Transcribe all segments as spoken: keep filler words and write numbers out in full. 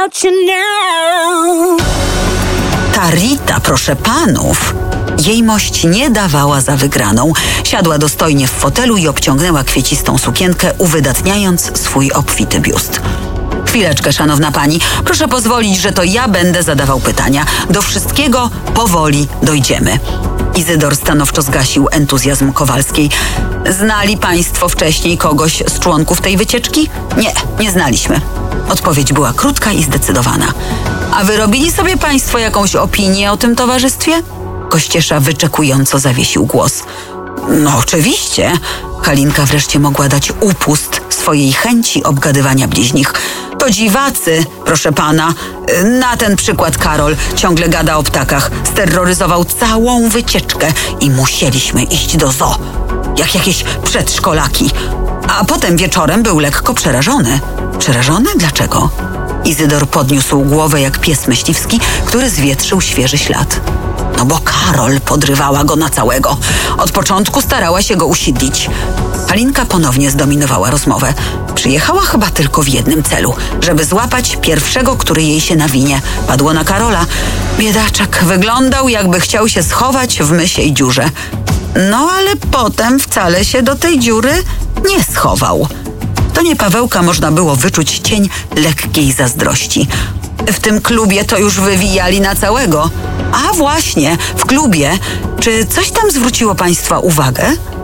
about you now. Ta Rita, proszę panów, jej mość nie dawała za wygraną. Siadła dostojnie w fotelu i obciągnęła kwiecistą sukienkę, uwydatniając swój obfity biust. Chwileczkę, szanowna pani, proszę pozwolić, że to ja będę zadawał pytania. Do wszystkiego powoli dojdziemy. Izydor stanowczo zgasił entuzjazm Kowalskiej. Znali państwo wcześniej kogoś z członków tej wycieczki? Nie, nie znaliśmy. Odpowiedź była krótka i zdecydowana. A wyrobili sobie państwo jakąś opinię o tym towarzystwie? Kościesza wyczekująco zawiesił głos. No oczywiście. Halinka wreszcie mogła dać upust swojej chęci obgadywania bliźnich. To dziwacy, proszę pana. Na ten przykład Karol ciągle gada o ptakach. Steroryzował całą wycieczkę i musieliśmy iść do zoo. Jak jakieś przedszkolaki. A potem wieczorem był lekko przerażony. Przerażony? Dlaczego? Izydor podniósł głowę jak pies myśliwski, który zwietrzył świeży ślad. No bo Karol podrywała go na całego. Od początku starała się go usidlić. Halinka ponownie zdominowała rozmowę. Przyjechała chyba tylko w jednym celu, żeby złapać pierwszego, który jej się nawinie. Padło na Karola. Biedaczek wyglądał, jakby chciał się schować w mysiej dziurze. No ale potem wcale się do tej dziury nie schował. W tonie Pawełka można było wyczuć cień lekkiej zazdrości. W tym klubie to już wywijali na całego. A właśnie, w klubie. Czy coś tam zwróciło państwa uwagę?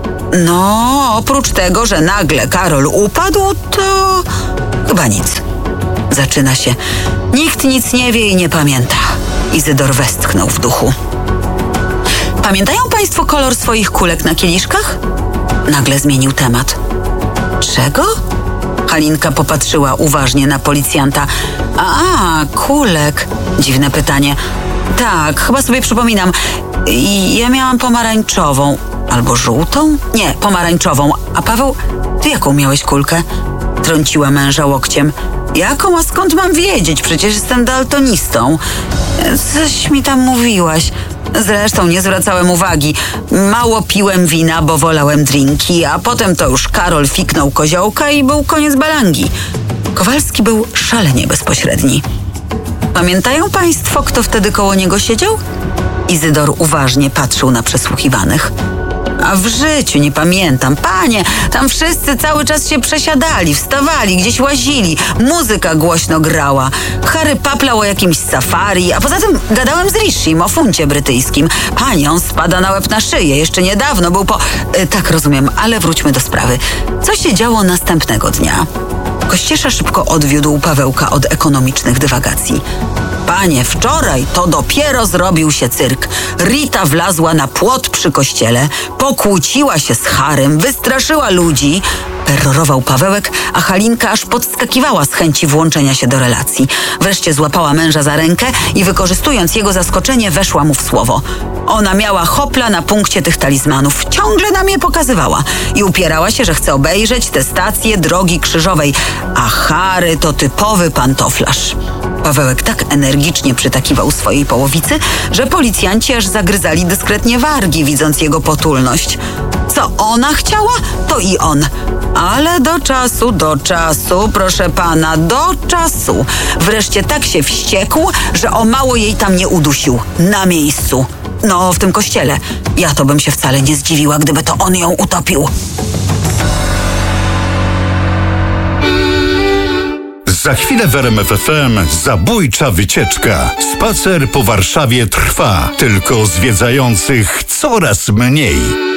No, oprócz tego, że nagle Karol upadł, to chyba nic. Zaczyna się. Nikt nic nie wie i nie pamięta. Izydor westchnął w duchu. Pamiętają państwo kolor swoich kulek na kieliszkach? Nagle zmienił temat. Czego? Halinka popatrzyła uważnie na policjanta. A, kulek. Dziwne pytanie. Tak, chyba sobie przypominam. I ja miałam pomarańczową. Albo żółtą? Nie, pomarańczową. A Paweł, ty jaką miałeś kulkę? Trąciła męża łokciem. Jaką? A skąd mam wiedzieć? Przecież jestem daltonistą. Coś mi tam mówiłaś. Zresztą nie zwracałem uwagi. Mało piłem wina, bo wolałem drinki, a potem to już Karol fiknął koziołka i był koniec balangi. Kowalski był szalenie bezpośredni. Pamiętają państwo, kto wtedy koło niego siedział? Izydor uważnie patrzył na przesłuchiwanych. A w życiu nie pamiętam. Panie, tam wszyscy cały czas się przesiadali, wstawali, gdzieś łazili. Muzyka głośno grała. Harry paplał o jakimś safari, a poza tym gadałem z Rishim o funcie brytyjskim. Panie, on spada na łeb na szyję. Jeszcze niedawno był po... E, tak, rozumiem, ale wróćmy do sprawy. Co się działo następnego dnia? Kościesza szybko odwiódł Pawełka od ekonomicznych dywagacji. Panie, wczoraj to dopiero zrobił się cyrk. Rita wlazła na płot przy kościele, pokłóciła się z Harym, wystraszyła ludzi. Perorował Pawełek, a Halinka aż podskakiwała z chęci włączenia się do relacji. Wreszcie złapała męża za rękę i wykorzystując jego zaskoczenie, weszła mu w słowo. Ona miała hopla na punkcie tych talizmanów. Ciągle nam je pokazywała i upierała się, że chce obejrzeć tę stację drogi krzyżowej. A Harry to typowy pantoflarz. Pawełek tak energicznie przytakiwał swojej połowicy, że policjanci aż zagryzali dyskretnie wargi, widząc jego potulność. Co ona chciała, to i on. Ale do czasu, do czasu, proszę pana, do czasu. Wreszcie tak się wściekł, że o mało jej tam nie udusił. Na miejscu. No, w tym kościele. Ja to bym się wcale nie zdziwiła, gdyby to on ją utopił. Za chwilę w R M F F M zabójcza wycieczka. Spacer po Warszawie trwa, tylko zwiedzających coraz mniej.